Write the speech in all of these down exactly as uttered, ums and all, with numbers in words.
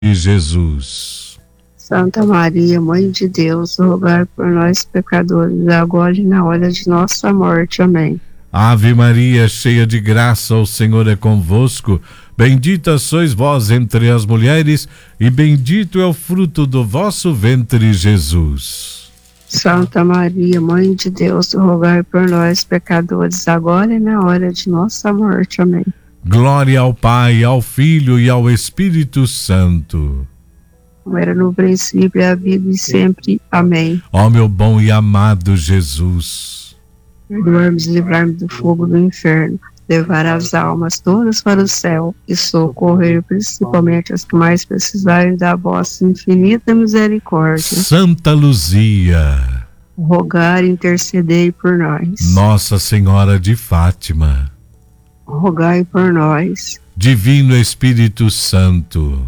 de Jesus. Santa Maria, Mãe de Deus, rogai por nós, pecadores, agora e na hora de nossa morte. Amém. Ave Maria, cheia de graça, o Senhor é convosco. Bendita sois vós entre as mulheres, e bendito é o fruto do vosso ventre, Jesus. Santa Maria, Mãe de Deus, rogai por nós, pecadores, agora e na hora de nossa morte. Amém. Glória ao Pai, ao Filho e ao Espírito Santo. Como era no princípio, é a vida e sempre. Amém. Ó meu bom e amado Jesus, perdoar-nos e livrar-nos do fogo do inferno, levar as almas todas para o céu e socorrer principalmente as que mais precisarem da vossa infinita misericórdia. Santa Luzia, rogai e intercedei por nós. Nossa Senhora de Fátima, rogai por nós. Divino Espírito Santo,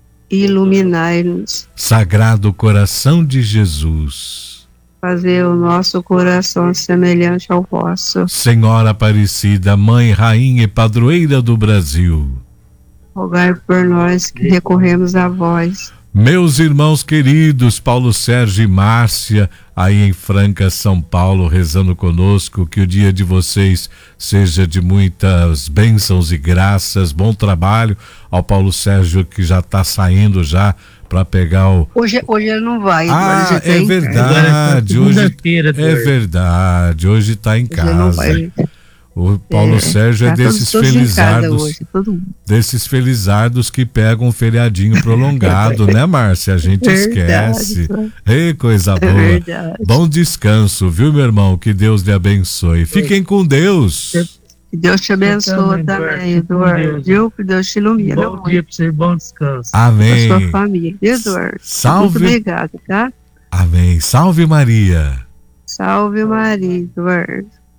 iluminai-nos. Sagrado Coração de Jesus, fazer o nosso coração semelhante ao vosso. Senhora Aparecida, Mãe, Rainha e Padroeira do Brasil, rogai por nós que recorremos a vós. Meus irmãos queridos, Paulo Sérgio e Márcia, aí em Franca, São Paulo, rezando conosco, que o dia de vocês seja de muitas bênçãos e graças, bom trabalho. Ao Paulo Sérgio, que já está saindo já para pegar o... Hoje, hoje ele não vai. Ah, é verdade, hoje é verdade, hoje está em casa. O Paulo é, Sérgio é tá desses felizardos, hoje, desses felizardos que pegam um feriadinho prolongado, né, Márcia? A gente verdade, esquece. Ei, coisa boa. É bom descanso, viu, meu irmão? Que Deus lhe abençoe. Fiquem com Deus. Que Deus te abençoe também, Eduardo. Viu? Que Deus te ilumine. Bom dia para você, bom descanso. Amém. Para sua família. Eduardo. Salve. Muito obrigado, tá? Amém. Salve Maria. Salve Maria, Eduardo.